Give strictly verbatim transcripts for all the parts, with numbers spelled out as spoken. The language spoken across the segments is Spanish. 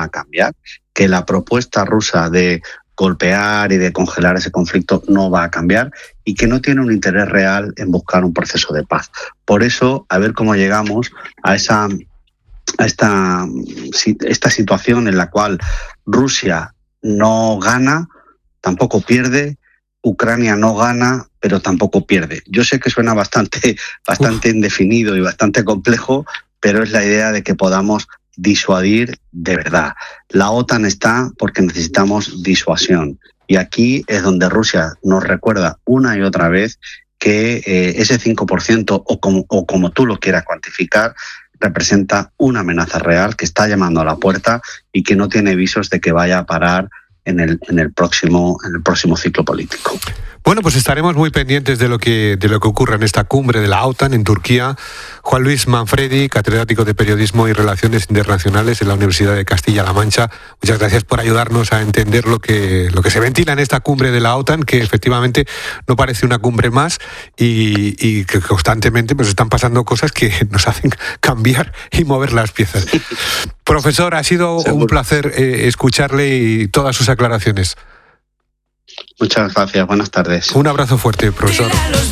a cambiar, que la propuesta rusa de golpear y de congelar ese conflicto no va a cambiar y que no tiene un interés real en buscar un proceso de paz. Por eso, a ver cómo llegamos a esa a esta, esta situación en la cual Rusia no gana, tampoco pierde, Ucrania no gana, pero tampoco pierde. Yo sé que suena bastante, bastante indefinido y bastante complejo, pero es la idea de que podamos disuadir de verdad. La OTAN está porque necesitamos disuasión. Y aquí es donde Rusia nos recuerda una y otra vez que eh, ese cinco por ciento, o como, o como tú lo quieras cuantificar, representa una amenaza real que está llamando a la puerta y que no tiene visos de que vaya a parar en el, en el próximo, en el próximo ciclo político. Bueno, pues estaremos muy pendientes de lo que de lo que ocurra en esta cumbre de la OTAN en Turquía. Juan Luis Manfredi, catedrático de Periodismo y Relaciones Internacionales en la Universidad de Castilla-La Mancha. Muchas gracias por ayudarnos a entender lo que lo que se ventila en esta cumbre de la OTAN, que efectivamente no parece una cumbre más y, y que constantemente pues están pasando cosas que nos hacen cambiar y mover las piezas. Profesor, ha sido Seguro. un placer eh, escucharle y todas sus aclaraciones. Muchas gracias, buenas tardes. Un abrazo fuerte, profesor.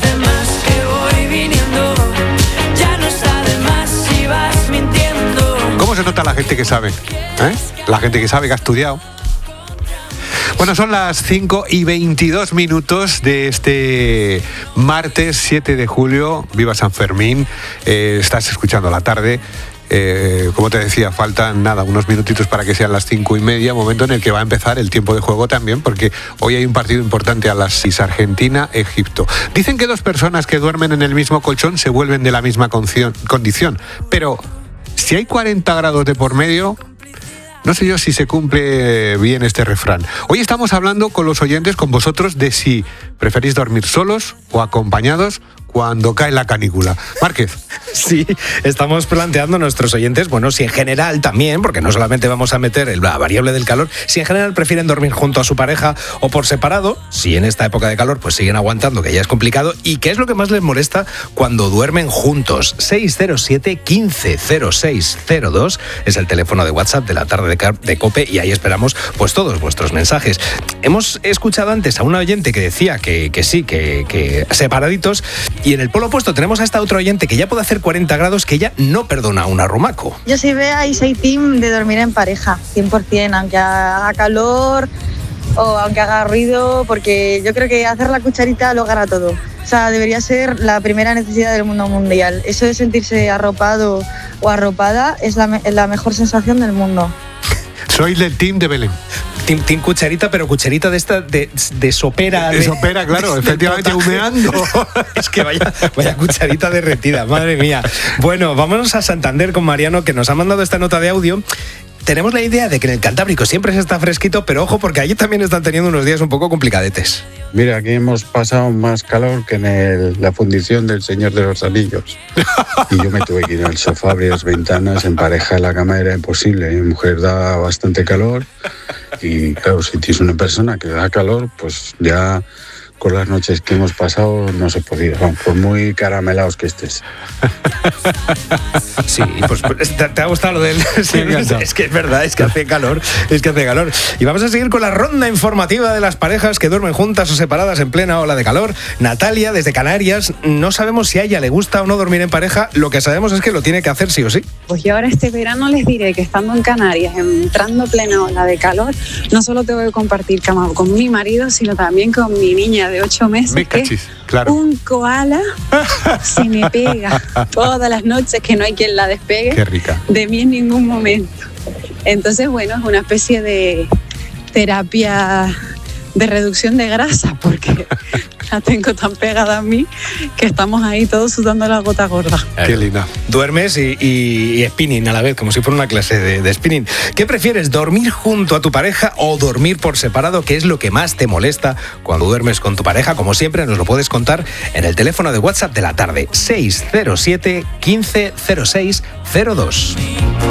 ¿Cómo se nota la gente que sabe? ¿Eh? La gente que sabe, que ha estudiado. Bueno, son las cinco y veintidós minutos de este martes siete de julio. Viva San Fermín. Eh, estás escuchando La Tarde. Eh, como te decía, faltan nada, unos minutitos para que sean las cinco y media, momento en el que va a empezar el tiempo de juego también, porque hoy hay un partido importante a las seis, Argentina-Egipto. Dicen que dos personas que duermen en el mismo colchón se vuelven de la misma condición, pero si hay cuarenta grados de por medio, no sé yo si se cumple bien este refrán. Hoy estamos hablando con los oyentes, con vosotros, de si preferís dormir solos o acompañados cuando cae la canícula. Márquez. Sí, estamos planteando a nuestros oyentes, bueno, si en general también, porque no solamente vamos a meter la variable del calor, si en general prefieren dormir junto a su pareja o por separado, si en esta época de calor pues siguen aguantando, que ya es complicado, y qué es lo que más les molesta cuando duermen juntos. seis cero siete, uno cinco cero seis cero dos es el teléfono de WhatsApp de La Tarde de, de COPE y ahí esperamos pues todos vuestros mensajes. Hemos escuchado antes a una oyente que decía que, que sí, que, que separaditos, y en el polo opuesto tenemos a esta otra oyente que ya puede hacer cuarenta grados, que ella no perdona a un arrumaco. Yo soy Bea y soy team de dormir en pareja, cien por ciento, aunque haga calor o aunque haga ruido, porque yo creo que hacer la cucharita lo gana todo. O sea, debería ser la primera necesidad del mundo mundial. Eso de sentirse arropado o arropada es la, me- la mejor sensación del mundo. Soy del team de Belén. Team, team cucharita, pero cucharita de esta de, de sopera. De, de sopera, claro, de, efectivamente, de humeando. Es que vaya, vaya cucharita derretida, madre mía. Bueno, vámonos a Santander con Mariano, que nos ha mandado esta nota de audio. Tenemos la idea de que en el Cantábrico siempre se está fresquito, pero ojo, porque allí también están teniendo unos días un poco complicadetes. Mira, aquí hemos pasado más calor que en el, la fundición del Señor de los Anillos. Y yo me tuve que ir al sofá, abrir las ventanas, en pareja en la cama era imposible. Mi mujer da bastante calor y claro, si tienes una persona que da calor, pues ya con las noches que hemos pasado no se podía, vamos, por muy caramelados que estés. Sí, pues te, te ha gustado lo del... Sí, es que es verdad, es que hace calor, es que hace calor. Y vamos a seguir con la ronda informativa de las parejas que duermen juntas o separadas en plena ola de calor. Natalia, desde Canarias, no sabemos si a ella le gusta o no dormir en pareja, lo que sabemos es que lo tiene que hacer sí o sí. Pues yo ahora este verano les diré que estando en Canarias, entrando plena ola de calor, no solo tengo que compartir cama con mi marido, sino también con mi niña de ocho meses, me que cachis, claro. Un koala se me pega todas las noches, que no hay quien la despegue. Qué rica. De mí en ningún momento. Entonces, bueno, es una especie de terapia de reducción de grasa, porque la tengo tan pegada a mí que estamos ahí todos sudando la gota gorda. Qué linda. Duermes y, y, y spinning a la vez, como si fuera una clase de, de spinning. ¿Qué prefieres, dormir junto a tu pareja o dormir por separado? ¿Qué es lo que más te molesta cuando duermes con tu pareja? Como siempre, nos lo puedes contar en el teléfono de WhatsApp de La Tarde, seis cero siete, uno cinco cero seis cero dos.